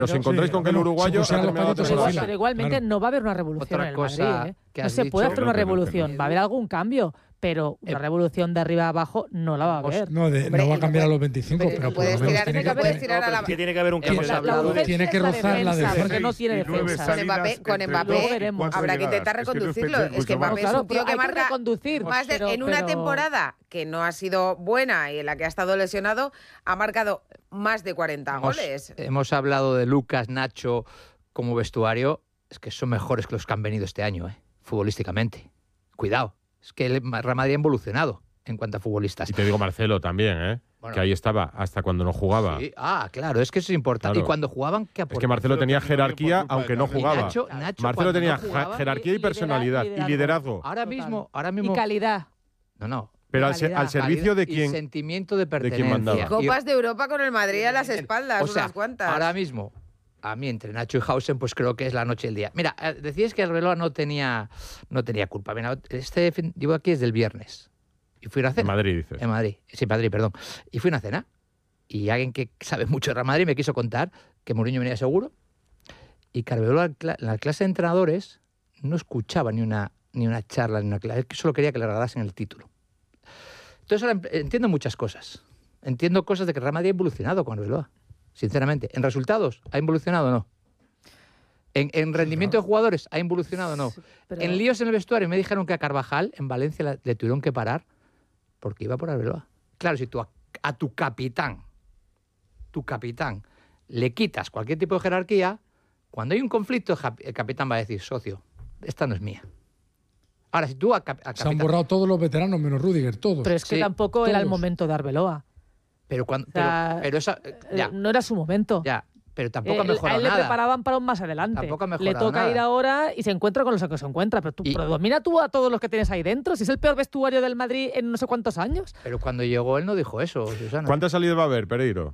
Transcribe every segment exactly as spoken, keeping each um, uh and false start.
Os encontráis sí, con que el bueno, uruguayo se ha pusieron terminado los la palitos en la temporada. fila. Pero igualmente Claro. no va a haber una revolución Otra en el cosa Madrid, ¿eh? que No has se puede dicho- hacer una revolución. Va a haber algún cambio, pero una Eh, revolución de arriba a abajo no la va a haber. No, de, Hombre, no va a y cambiar no a los veinticinco, puede- pero no por lo puedes menos tirar, tiene no que, puedes tiene- tirar a la... Que tiene que haber un cambio. Hemos de hablado actitud. de- tiene que es la rozar la defensa, defensa. porque no tiene Y nueve defensa. Con salidas Mbappé, con entre Mbappé Luego veremos. cuatro habrá que llegadas. intentar Es que no os reconducirlo. penséis Es que mucho más. Mbappé Claro, es un tío pero que hay que marca reconducir, más de- pero- en una pero- temporada que no ha sido buena y en la que ha estado lesionado, ha marcado más de cuarenta Hemos, goles. hemos hablado de Lucas, Nacho como vestuario, es que son mejores que los que han venido este año, ¿eh? Futbolísticamente. Cuidado, es que el Real Madrid ha evolucionado en cuanto a futbolistas. Y te digo Marcelo también, ¿eh? Bueno. Que ahí estaba hasta cuando no jugaba. Sí, ah, claro, es que eso es importante. Claro. Y cuando jugaban, ¿qué Es aportaban? que Marcelo tenía Marcelo terminó bien jerarquía por culpa aunque de no Carles. Y jugaba. Nacho, Nacho, Marcelo cuando tenía no jugaba- ja- jerarquía y Lidera- personalidad y liderazgo. liderazgo. Ahora Total. mismo, ahora Y mismo. calidad. No, no. Pero al, se- calidad. al servicio de Calidad y quién. sentimiento de quién pertenencia. mandaba. Y Y- Copas de Europa con el Madrid a las espaldas, O sea, unas cuantas. ahora mismo, a mí entre Nacho y Hausen, pues creo que es la noche y el día. Mira, eh, decías que Arbeloa no tenía, no tenía culpa. Mira, este fin- llevo aquí desde el viernes. Y fui a una En cena. Madrid, dices. En Madrid. Sí, Madrid, perdón. Y fui a una cena. Y alguien que sabe mucho de Real Madrid me quiso contar que Mourinho venía seguro y que Arbeloa en cla- en la clase de entrenadores no escuchaba ni una, ni una charla, ni una clase. Él solo quería que le regalasen el título. Entonces ahora em- entiendo muchas cosas. Entiendo cosas de que Real Madrid ha evolucionado con Arbeloa, sinceramente. ¿En resultados ha evolucionado o no? ¿En, en rendimiento de jugadores ha evolucionado o no? Pero- En líos en el vestuario me dijeron que a Carvajal en Valencia la- le tuvieron que parar porque iba por Arbeloa. Claro, si tú a, a tu capitán, tu capitán, le quitas cualquier tipo de jerarquía, cuando hay un conflicto, ja- el capitán va a decir, socio, esta no es mía. Ahora, si tú a, cap- a Se han capitán... borrado todos los veteranos menos Rüdiger, todos. Pero es que Sí, tampoco era el todos. momento de Arbeloa. Pero, cuando, O sea, pero, pero esa... Eh, Ya, No era su momento. ya, pero tampoco ha Eh, mejorado a él le nada. preparaban para un más adelante. Tampoco ha le mejorado toca nada. ir ahora y se encuentra con los que se encuentra. Pero tú Y- pero domina tú a todos los que tienes ahí dentro. Si es el peor vestuario del Madrid en no sé cuántos años. Pero cuando llegó él no dijo eso, Susana. ¿Cuántas salidas va a haber, Pereiro?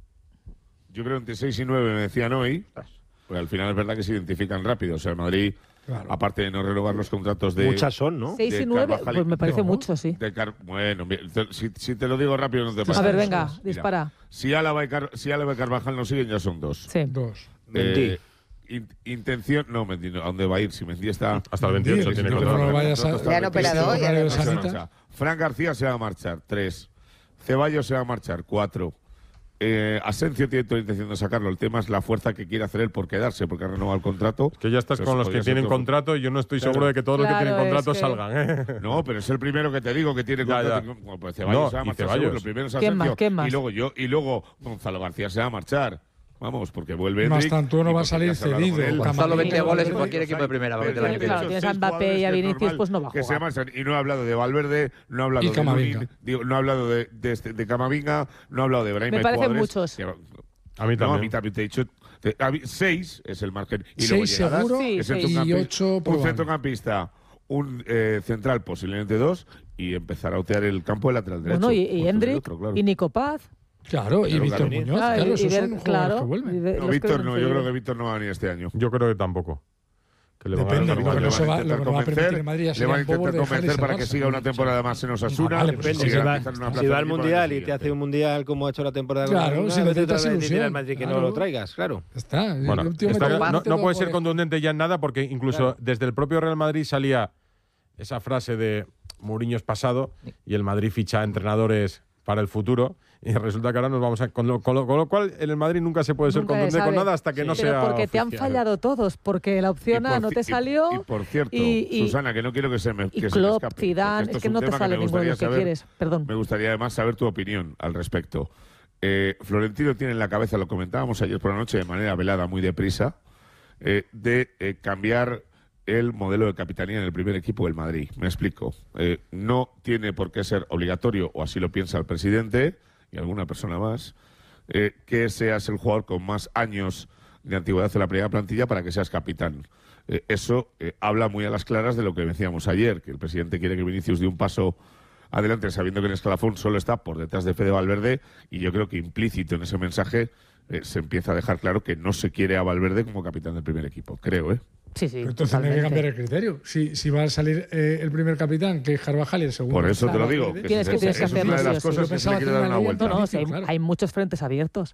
Yo creo entre seis y nueve me decían hoy. Pues al final es verdad que se identifican rápido. O sea, el Madrid, Claro. aparte de no renovar los contratos de... Muchas son, ¿no? Seis de y nueve, Carvajal y- pues me parece No. mucho, sí. de Car- bueno, mira, te- si, si te lo digo rápido no te A pasa. A ver, eso venga, es. Mira, dispara. Si Álava y, Car- si Álava y Carvajal no siguen, ya son dos. Sí. Dos. Mendy. Eh, in- intención... No, Mendy, no, ¿a dónde va a ir? Si Mendy está... Hasta el veintiocho Mendy, tiene no, contrato. no lo vayas a- Contrato Le han hasta el operado veintiocho. hoy, horario de No se sanita. marcha. Fran García se va a marchar, tres. Ceballos se va a marchar, cuatro. Eh, Asencio tiene toda la intención de sacarlo. El tema es la fuerza que quiere hacer él por quedarse, porque ha renovado el contrato. Que ya estás Pero con eso los que podría ser tienen todo. contrato y yo no estoy Claro. seguro de que todos los que Claro, tienen es contrato que- salgan, ¿eh? No, pero es el primero que te digo que tiene Ya, contrato. ya. Bueno, pues Ceballos No, se va a y marchar Ceballos. seguro. El primero es ¿Quién Asencio. más? ¿Quién más? Y luego yo, y luego Gonzalo García se va a marchar. Vamos, porque vuelve Más Endrick, tanto no y va a porque salir ya se ha hablado con cedido. él. Camavinga, Gonzalo veinte goles en Valverde. cualquier equipo de primera. va a meter el año que Claro, viene. tienes a Seis Mbappé jugadores y a que es Vinicius, normal pues no va a que se jugar. marchan. Y no he hablado de Valverde, no he hablado Y de Camavinga. Lunin, digo, no he hablado de, de, este- de Camavinga, no he hablado de Brahim. Me Hay parecen jugadores muchos. que- A mí No, a mí también. también te he dicho. te- a mí- seis es el margen. Y luego Seis llegadas, seguro Sí, es seis. el y centrocampi- ocho un probable. centrocampista, un eh, central, posiblemente dos, y empezar a otear el campo de lateral derecho. Bueno, y, y Pues el Endrick otro, claro. y Nico Paz. Claro, y Claro, Víctor claro. Muñoz. Ah, Claro, y- esos y ver- son jugadores claro, que y vuelven. de- No, los que Víctor han no, yo creo cedido. que Víctor no va ni este año. Yo creo que tampoco. Que le van a Depende, dar lo una que no mayor. se va- a intentar lo que no va a permitir convencer, el Madrid ya le van a sería un poco intentar dejar convencer ese para que Barça. siga una temporada más en Osasuna. Ah, vale, pues y depende, siga si va, quizás en una si plaza va al encima del Mundial y te siguiente. hace un Mundial como ha hecho la temporada con Claro, el si le Madrid, metes otra vez decirle ilusión, al Madrid que no claro. lo traigas, claro. Ya está. Bueno, El último está- me no, mete no dos puede ser goles. contundente ya en nada porque incluso Claro. desde el propio Real Madrid salía esa frase de Mourinho es pasado y el Madrid ficha entrenadores para el futuro y resulta que ahora nos vamos a... Con lo, con lo- con lo cual en el Madrid nunca se puede ser Nunca se contundente con sabe. nada hasta que Sí. no Pero sea porque te han oficial. fallado todos, porque la opción Y A por no ci- te y- salió. Y, por cierto, y- y- Susana, que no quiero que se me, Y que se me Klopp, escape. Zidane, porque esto es que un no te tema sale me ninguno de los que gustaría saber- quieres. Perdón. Me gustaría además saber tu opinión al respecto. Eh, Florentino tiene en la cabeza, lo comentábamos ayer por la noche de manera velada, muy deprisa, eh, de eh, cambiar el modelo de capitanía en el primer equipo del Madrid. Me explico. Eh, no tiene por qué ser obligatorio, o así lo piensa el presidente y alguna persona más, eh, que seas el jugador con más años de antigüedad en la primera plantilla para que seas capitán. Eh, eso eh, habla muy a las claras de lo que decíamos ayer, que el presidente quiere que Vinicius dé un paso adelante sabiendo que el escalafón solo está por detrás de Fede Valverde, y yo creo que implícito en ese mensaje eh, se empieza a dejar claro que no se quiere a Valverde como capitán del primer equipo, creo, ¿eh? Sí, sí. Pero entonces hay que totalmente. cambiar el criterio. Si, si va a salir eh, el primer capitán, que es Carvajal, y el segundo. Por eso te lo Claro, digo. tienes que- esa- tienes que esa es hacerlo una de sí o las sí. cosas Yo que se pensaba le quiere que dar era una la vuelta. No, no, sí, hay, Claro. hay muchos frentes abiertos.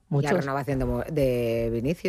Y Muchos. la renovación de, Mo- de Vinicius.